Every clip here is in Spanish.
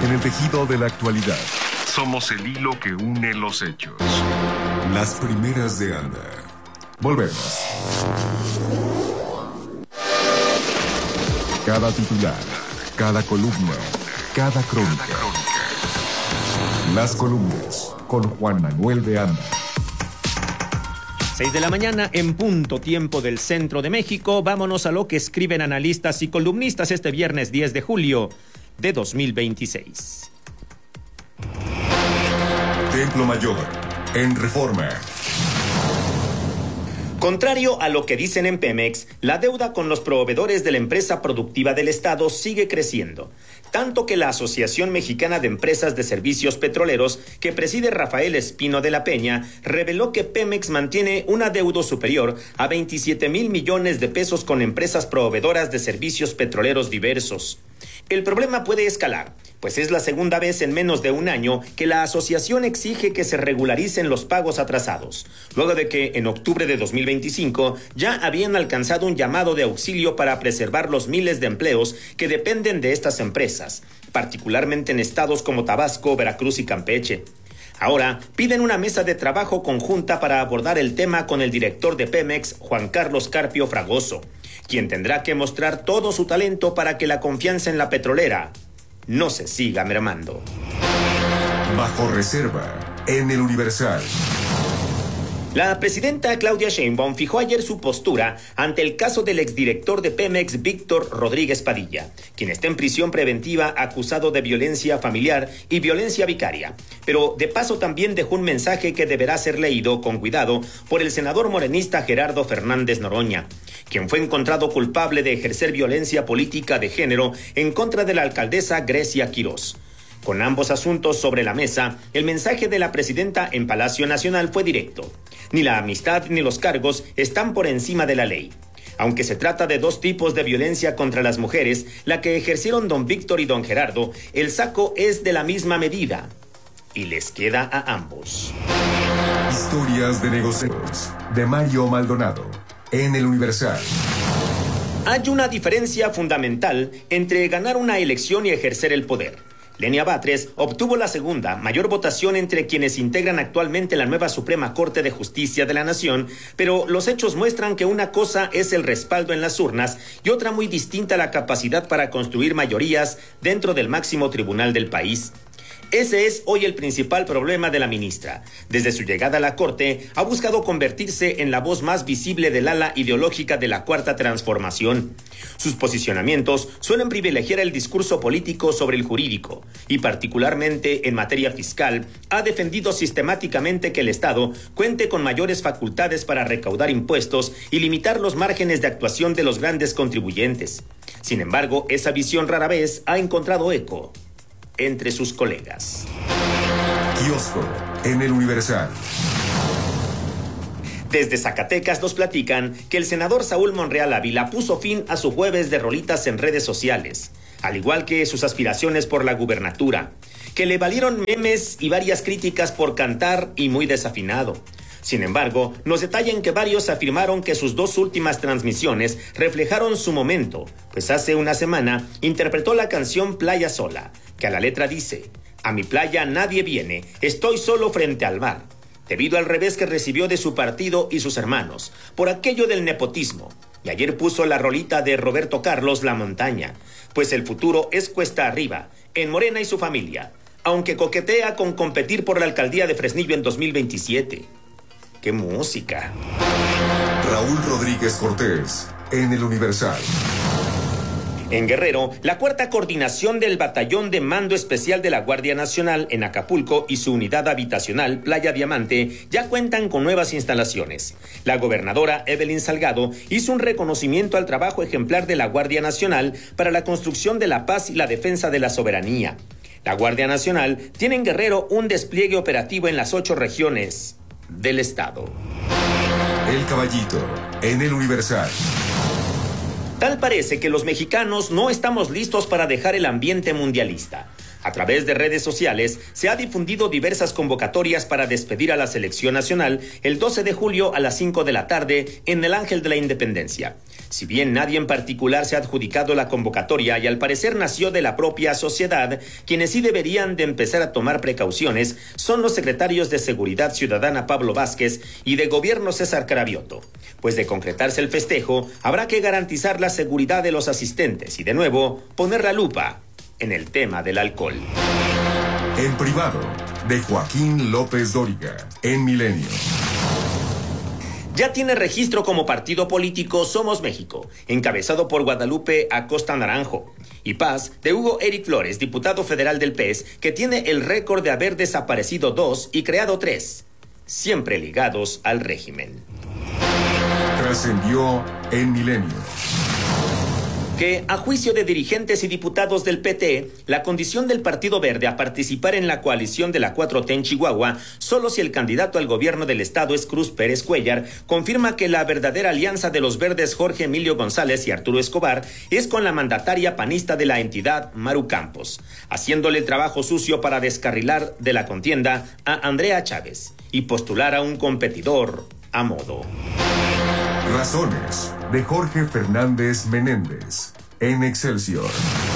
En el tejido de la actualidad. Somos el hilo que une los hechos. Las primeras de Anda. Volvemos. Cada titular, cada columna, cada crónica. Las columnas con Juan Manuel de Anda. 6 de la mañana en punto, tiempo del centro de México. Vámonos a lo que escriben analistas y columnistas este viernes 10 de julio de 2026. Templo Mayor, en Reforma. Contrario a lo que dicen en Pemex, la deuda con los proveedores de la empresa productiva del Estado sigue creciendo, tanto que la Asociación Mexicana de Empresas de Servicios Petroleros, que preside Rafael Espino de la Peña, reveló que Pemex mantiene un adeudo superior a 27,000 millones de pesos con empresas proveedoras de servicios petroleros diversos. El problema puede escalar, pues es la segunda vez en menos de un año que la asociación exige que se regularicen los pagos atrasados, luego de que en octubre de 2025 ya habían alcanzado un llamado de auxilio para preservar los miles de empleos que dependen de estas empresas, particularmente en estados como Tabasco, Veracruz y Campeche. Ahora piden una mesa de trabajo conjunta para abordar el tema con el director de Pemex, Juan Carlos Carpio Fragoso, quien tendrá que mostrar todo su talento para que la confianza en la petrolera no se siga mermando. Bajo reserva, en el Universal. La presidenta Claudia Sheinbaum fijó ayer su postura ante el caso del exdirector de Pemex, Víctor Rodríguez Padilla, quien está en prisión preventiva acusado de violencia familiar y violencia vicaria. Pero de paso también dejó un mensaje que deberá ser leído con cuidado por el senador morenista Gerardo Fernández Noroña, quien fue encontrado culpable de ejercer violencia política de género en contra de la alcaldesa Grecia Quirós. Con ambos asuntos sobre la mesa, el mensaje de la presidenta en Palacio Nacional fue directo. Ni la amistad ni los cargos están por encima de la ley. Aunque se trata de dos tipos de violencia contra las mujeres, la que ejercieron don Víctor y don Gerardo, el saco es de la misma medida. Y les queda a ambos. Historias de negocios, de Mario Maldonado, en el Universal. Hay una diferencia fundamental entre ganar una elección y ejercer el poder. Lenia Batres obtuvo la segunda, mayor votación entre quienes integran actualmente la nueva Suprema Corte de Justicia de la Nación, pero los hechos muestran que una cosa es el respaldo en las urnas y otra muy distinta la capacidad para construir mayorías dentro del máximo tribunal del país. Ese es hoy el principal problema de la ministra. Desde su llegada a la Corte, ha buscado convertirse en la voz más visible del ala ideológica de la Cuarta Transformación. Sus posicionamientos suelen privilegiar el discurso político sobre el jurídico, y particularmente en materia fiscal, ha defendido sistemáticamente que el Estado cuente con mayores facultades para recaudar impuestos y limitar los márgenes de actuación de los grandes contribuyentes. Sin embargo, esa visión rara vez ha encontrado eco entre sus colegas. Kiosco, en el Universal. Desde Zacatecas nos platican que el senador Saúl Monreal Ávila puso fin a su jueves de rolitas en redes sociales, al igual que sus aspiraciones por la gubernatura, que le valieron memes y varias críticas por cantar y muy desafinado. Sin embargo, nos detallan que varios afirmaron que sus dos últimas transmisiones reflejaron su momento, pues hace una semana interpretó la canción Playa Sola, que a la letra dice: a mi playa nadie viene, estoy solo frente al mar, debido al revés que recibió de su partido y sus hermanos, por aquello del nepotismo. Y ayer puso la rolita de Roberto Carlos, La Montaña, pues el futuro es cuesta arriba, en Morena y su familia, aunque coquetea con competir por la alcaldía de Fresnillo en 2027. ¡Qué música! Raúl Rodríguez Cortés, en el Universal. En Guerrero, la cuarta coordinación del Batallón de Mando Especial de la Guardia Nacional en Acapulco y su unidad habitacional Playa Diamante ya cuentan con nuevas instalaciones. La gobernadora Evelyn Salgado hizo un reconocimiento al trabajo ejemplar de la Guardia Nacional para la construcción de la paz y la defensa de la soberanía. La Guardia Nacional tiene en Guerrero un despliegue operativo en las 8 regiones del estado. El Caballito, en el Universal. Tal parece que los mexicanos no estamos listos para dejar el ambiente mundialista. A través de redes sociales se ha difundido diversas convocatorias para despedir a la selección nacional el 12 de julio a las 5 de la tarde en el Ángel de la Independencia. Si bien nadie en particular se ha adjudicado la convocatoria y al parecer nació de la propia sociedad, quienes sí deberían de empezar a tomar precauciones son los secretarios de Seguridad Ciudadana Pablo Vázquez y de Gobierno César Cravioto, pues de concretarse el festejo habrá que garantizar la seguridad de los asistentes y de nuevo poner la lupa en el tema del alcohol. En privado, de Joaquín López Dóriga, en Milenio. Ya tiene registro como partido político Somos México, encabezado por Guadalupe Acosta Naranjo, y Paz de Hugo Eric Flores, diputado federal del PES, que tiene el récord de haber desaparecido 2 y creado 3, siempre ligados al régimen. Trascendió en Milenio. Que, a juicio de dirigentes y diputados del PT, la condición del Partido Verde a participar en la coalición de la 4T en Chihuahua, solo si el candidato al gobierno del estado es Cruz Pérez Cuellar, confirma que la verdadera alianza de los verdes Jorge Emilio González y Arturo Escobar es con la mandataria panista de la entidad, Maru Campos, haciéndole el trabajo sucio para descarrilar de la contienda a Andrea Chávez y postular a un competidor a modo. Razones, de Jorge Fernández Menéndez, en Excelsior.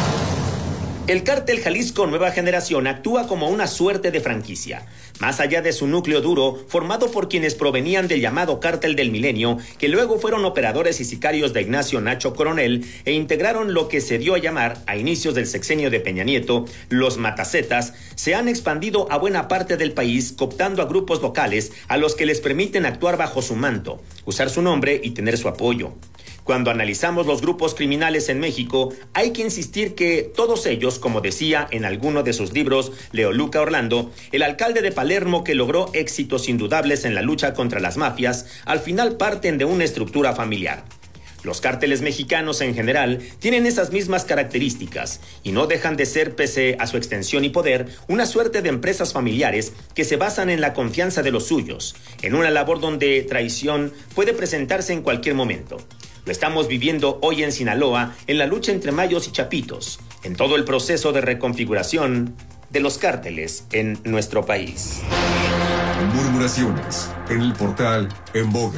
El cártel Jalisco Nueva Generación actúa como una suerte de franquicia, más allá de su núcleo duro, formado por quienes provenían del llamado Cártel del Milenio, que luego fueron operadores y sicarios de Ignacio Nacho Coronel e integraron lo que se dio a llamar, a inicios del sexenio de Peña Nieto, los Matacetas. Se han expandido a buena parte del país, cooptando a grupos locales a los que les permiten actuar bajo su manto, usar su nombre y tener su apoyo. Cuando analizamos los grupos criminales en México, hay que insistir que todos ellos, como decía en alguno de sus libros Leoluca Orlando, el alcalde de Palermo que logró éxitos indudables en la lucha contra las mafias, al final parten de una estructura familiar. Los cárteles mexicanos en general tienen esas mismas características y no dejan de ser, pese a su extensión y poder, una suerte de empresas familiares que se basan en la confianza de los suyos, en una labor donde traición puede presentarse en cualquier momento. Lo estamos viviendo hoy en Sinaloa, en la lucha entre Mayos y Chapitos, en todo el proceso de reconfiguración de los cárteles en nuestro país. Murmuraciones, en el portal En Boga.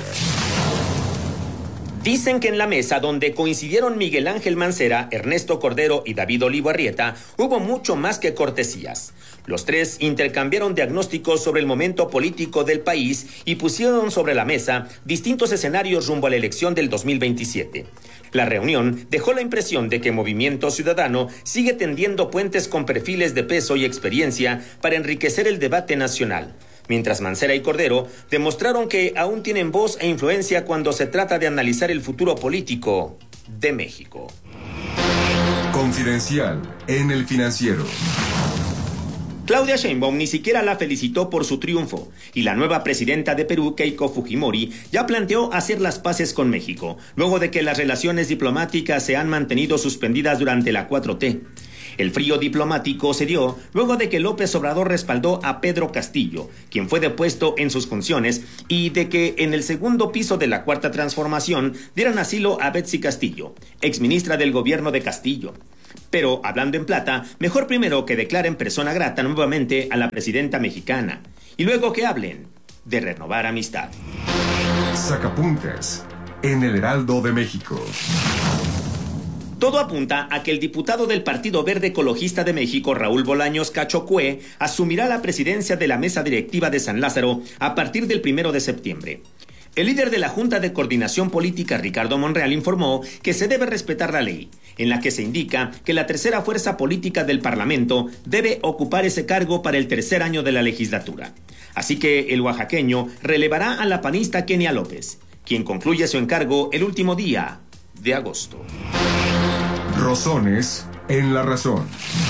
Dicen que en la mesa donde coincidieron Miguel Ángel Mancera, Ernesto Cordero y David Olivo Arrieta, hubo mucho más que cortesías. Los tres intercambiaron diagnósticos sobre el momento político del país y pusieron sobre la mesa distintos escenarios rumbo a la elección del 2027. La reunión dejó la impresión de que Movimiento Ciudadano sigue tendiendo puentes con perfiles de peso y experiencia para enriquecer el debate nacional, mientras Mancera y Cordero demostraron que aún tienen voz e influencia cuando se trata de analizar el futuro político de México. Confidencial, en El Financiero. Claudia Sheinbaum ni siquiera la felicitó por su triunfo, y la nueva presidenta de Perú, Keiko Fujimori, ya planteó hacer las paces con México, luego de que las relaciones diplomáticas se han mantenido suspendidas durante la 4T. El frío diplomático se dio luego de que López Obrador respaldó a Pedro Castillo, quien fue depuesto en sus funciones, y de que en el segundo piso de la Cuarta Transformación dieran asilo a Betsy Castillo, exministra del gobierno de Castillo. Pero, hablando en plata, mejor primero que declaren persona grata nuevamente a la presidenta mexicana, y luego que hablen de renovar amistad. Sacapuntas, en El Heraldo de México. Todo apunta a que el diputado del Partido Verde Ecologista de México, Raúl Bolaños Cacho Cue, asumirá la presidencia de la mesa directiva de San Lázaro a partir del 1 de septiembre. El líder de la Junta de Coordinación Política, Ricardo Monreal, informó que se debe respetar la ley, en la que se indica que la tercera fuerza política del Parlamento debe ocupar ese cargo para el tercer año de la legislatura. Así que el oaxaqueño relevará a la panista Kenia López, quien concluye su encargo el último día de agosto. Rosones en La Razón.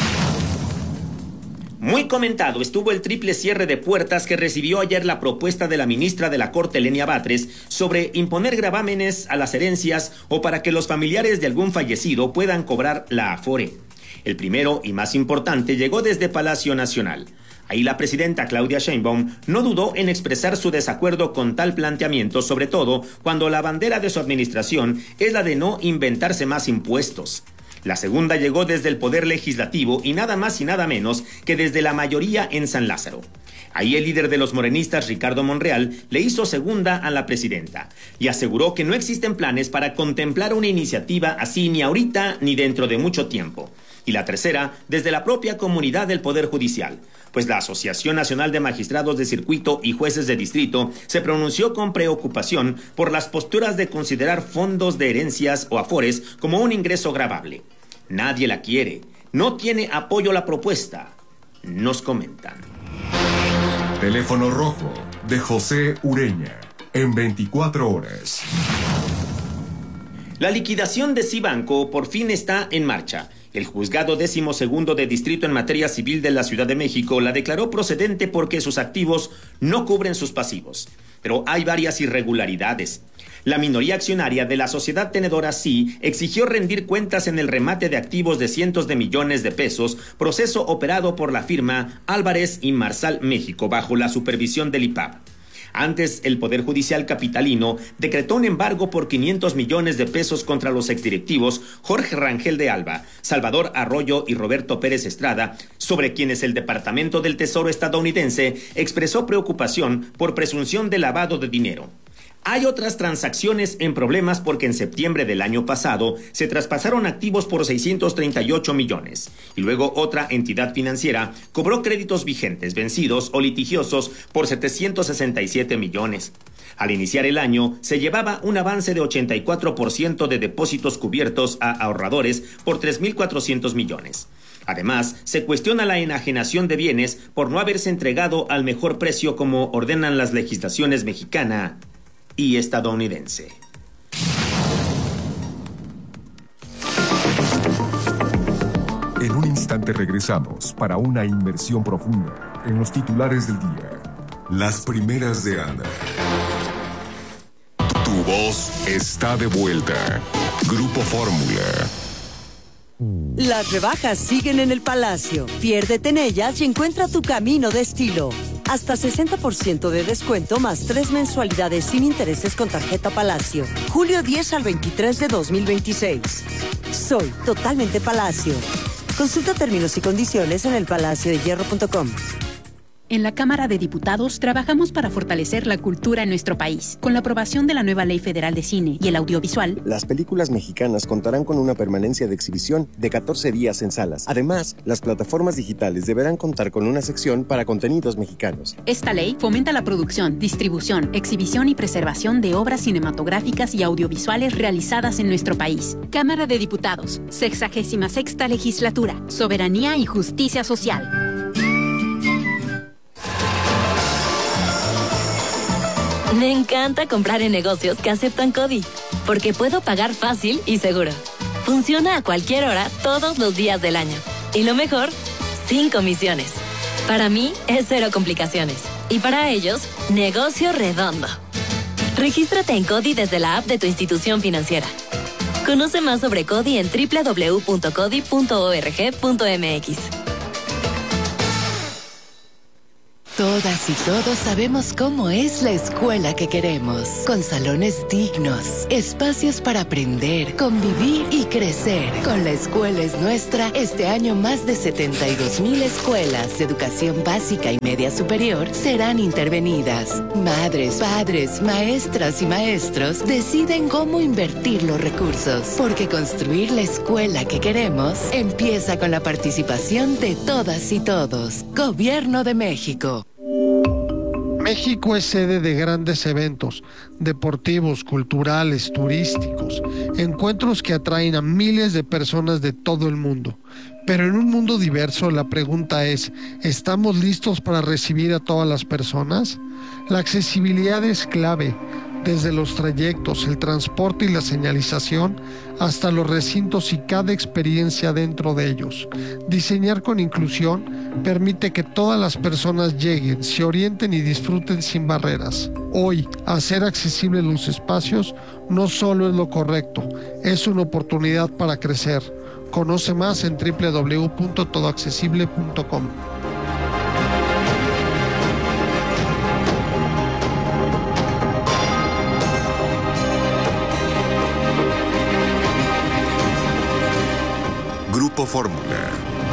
Muy comentado estuvo el triple cierre de puertas que recibió ayer la propuesta de la ministra de la Corte, Lenia Batres, sobre imponer gravámenes a las herencias o para que los familiares de algún fallecido puedan cobrar la Afore. El primero y más importante llegó desde Palacio Nacional. Ahí la presidenta Claudia Sheinbaum no dudó en expresar su desacuerdo con tal planteamiento, sobre todo cuando la bandera de su administración es la de no inventarse más impuestos. La segunda llegó desde el Poder Legislativo y nada más y nada menos que desde la mayoría en San Lázaro. Ahí el líder de los morenistas, Ricardo Monreal, le hizo segunda a la presidenta y aseguró que no existen planes para contemplar una iniciativa así ni ahorita ni dentro de mucho tiempo. Y la tercera, desde la propia comunidad del Poder Judicial, pues la Asociación Nacional de Magistrados de Circuito y Jueces de Distrito se pronunció con preocupación por las posturas de considerar fondos de herencias o afores como un ingreso gravable. Nadie la quiere, no tiene apoyo la propuesta, nos comentan. Teléfono rojo de José Ureña, en 24 horas. La liquidación de Cibanco por fin está en marcha. El juzgado 12º de distrito en materia civil de la Ciudad de México la declaró procedente porque sus activos no cubren sus pasivos. Pero hay varias irregularidades. La minoría accionaria de la sociedad tenedora sí exigió rendir cuentas en el remate de activos de cientos de millones de pesos, proceso operado por la firma Álvarez y Marsal México bajo la supervisión del IPAB. Antes, el Poder Judicial capitalino decretó un embargo por 500 millones de pesos contra los exdirectivos Jorge Rangel de Alba, Salvador Arroyo y Roberto Pérez Estrada, sobre quienes el Departamento del Tesoro estadounidense expresó preocupación por presunción de lavado de dinero. Hay otras transacciones en problemas porque en septiembre del año pasado se traspasaron activos por 638 millones y luego otra entidad financiera cobró créditos vigentes, vencidos o litigiosos por 767 millones. Al iniciar el año se llevaba un avance de 84% de depósitos cubiertos a ahorradores por 3.400 millones. Además, se cuestiona la enajenación de bienes por no haberse entregado al mejor precio como ordenan las legislaciones mexicana y estadounidense. En un instante regresamos para una inmersión profunda en los titulares del día. Las primeras de Ana. Tu voz está de vuelta. Grupo Fórmula. Las rebajas siguen en el Palacio. Piérdete en ellas y encuentra tu camino de estilo. Hasta 60% de descuento más 3 mensualidades sin intereses con tarjeta Palacio. Julio 10 al 23 de 2026. Soy totalmente Palacio. Consulta términos y condiciones en elpalaciodehierro.com. En la Cámara de Diputados trabajamos para fortalecer la cultura en nuestro país. Con la aprobación de la nueva Ley Federal de Cine y el Audiovisual, las películas mexicanas contarán con una permanencia de exhibición de 14 días en salas. Además, las plataformas digitales deberán contar con una sección para contenidos mexicanos. Esta ley fomenta la producción, distribución, exhibición y preservación de obras cinematográficas y audiovisuales realizadas en nuestro país. Cámara de Diputados, 66ª Legislatura, Soberanía y Justicia Social. Me encanta comprar en negocios que aceptan CODI, porque puedo pagar fácil y seguro. Funciona a cualquier hora, todos los días del año. Y lo mejor, sin comisiones. Para mí, es cero complicaciones. Y para ellos, negocio redondo. Regístrate en CODI desde la app de tu institución financiera. Conoce más sobre CODI en www.codi.org.mx. Todas y todos sabemos cómo es la escuela que queremos, con salones dignos, espacios para aprender, convivir y crecer. Con La Escuela es Nuestra, este año más de 72,000 escuelas de educación básica y media superior serán intervenidas. Madres, padres, maestras y maestros deciden cómo invertir los recursos, porque construir la escuela que queremos empieza con la participación de todas y todos. Gobierno de México. México es sede de grandes eventos deportivos, culturales, turísticos, encuentros que atraen a miles de personas de todo el mundo. Pero en un mundo diverso, la pregunta es, ¿estamos listos para recibir a todas las personas? La accesibilidad es clave, desde los trayectos, el transporte y la señalización, hasta los recintos y cada experiencia dentro de ellos. Diseñar con inclusión permite que todas las personas lleguen, se orienten y disfruten sin barreras. Hoy, hacer accesibles los espacios no solo es lo correcto, es una oportunidad para crecer. Conoce más en www.todoaccesible.com. Grupo Fórmula.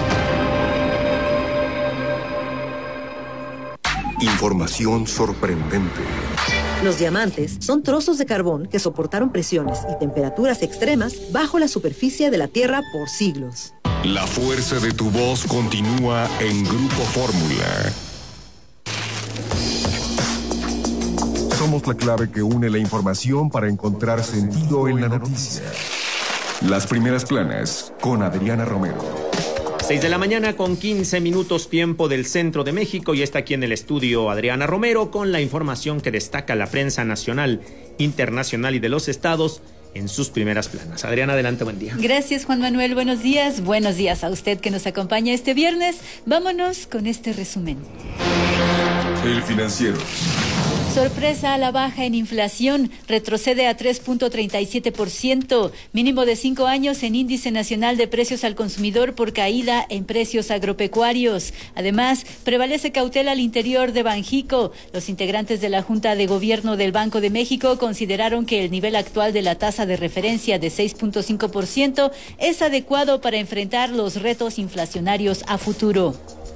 Información sorprendente. Los diamantes son trozos de carbón que soportaron presiones y temperaturas extremas bajo la superficie de la Tierra por siglos. La fuerza de tu voz continúa en Grupo Fórmula. Somos la clave que une la información para encontrar sentido en la noticia. Las primeras planas con Adriana Romero. 6 de la mañana con 15 minutos tiempo del centro de México y está aquí en el estudio Adriana Romero con la información que destaca la prensa nacional, internacional y de los estados en sus primeras planas. Adriana, adelante, buen día. Gracias, Juan Manuel, buenos días a usted que nos acompaña este viernes. Vámonos con este resumen. El Financiero. Sorpresa a la baja en inflación, retrocede a 3.37%, mínimo de 5 años en índice nacional de precios al consumidor por caída en precios agropecuarios. Además, prevalece cautela al interior de Banjico. Los integrantes de la Junta de Gobierno del Banco de México consideraron que el nivel actual de la tasa de referencia de 6.5% es adecuado para enfrentar los retos inflacionarios a futuro.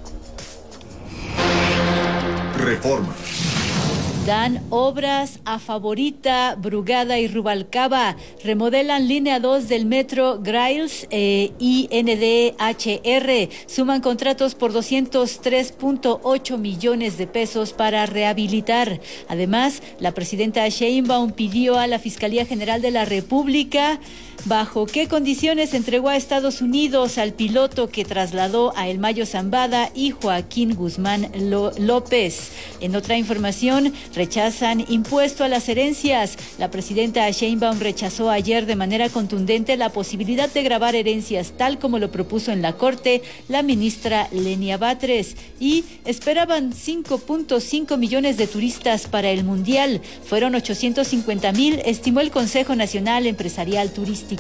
Reforma. Dan obras a Favorita, Brugada y Rubalcaba. Remodelan línea 2 del metro Griles y NDHR. Suman contratos por 203.8 millones de pesos para rehabilitar. Además, la presidenta Sheinbaum pidió a la Fiscalía General de la República bajo qué condiciones entregó a Estados Unidos al piloto que trasladó a El Mayo Zambada y Joaquín Guzmán López. En otra información, rechazan impuesto a las herencias. La presidenta Sheinbaum rechazó ayer de manera contundente la posibilidad de gravar herencias, tal como lo propuso en la Corte la ministra Lenia Batres. Y esperaban 5.5 millones de turistas para el Mundial. Fueron 850,000, estimó el Consejo Nacional Empresarial Turístico.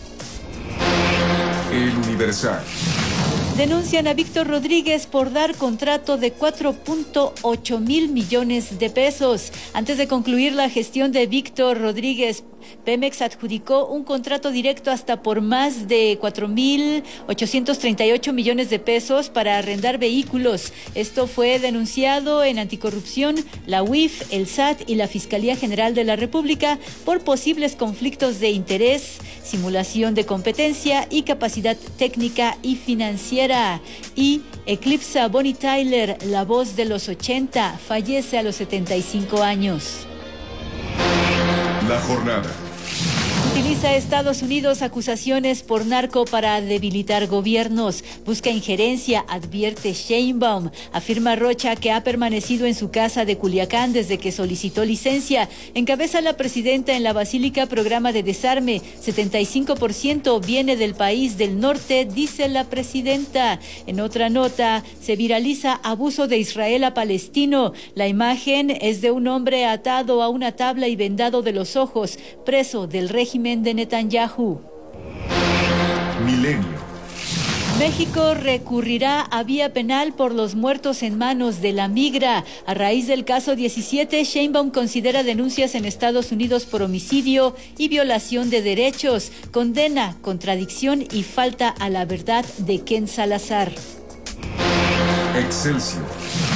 El Universal. Denuncian a Víctor Rodríguez por dar contrato de 4.8 mil millones de pesos. Antes de concluir la gestión de Víctor Rodríguez, Pemex adjudicó un contrato directo hasta por más de 4.838 millones de pesos para arrendar vehículos. Esto fue denunciado en Anticorrupción, la UIF, el SAT y la Fiscalía General de la República por posibles conflictos de interés, simulación de competencia y capacidad técnica y financiera. Y eclipsa a Bonnie Tyler, la voz de los 80, fallece a los 75 años. La jornada. Utiliza Estados Unidos acusaciones por narco para debilitar gobiernos. Busca injerencia, advierte Sheinbaum. Afirma Rocha que ha permanecido en su casa de Culiacán desde que solicitó licencia. Encabeza la presidenta en la Basílica programa de desarme. 75% viene del país del norte, dice la presidenta. En otra nota, se viraliza abuso de Israel a palestino. La imagen es de un hombre atado a una tabla y vendado de los ojos, preso del régimen de Netanyahu. Milenio. México recurrirá a vía penal por los muertos en manos de la migra. A raíz del caso 17, Sheinbaum considera denuncias en Estados Unidos por homicidio y violación de derechos. Condena contradicción y falta a la verdad de Ken Salazar. Excelsior.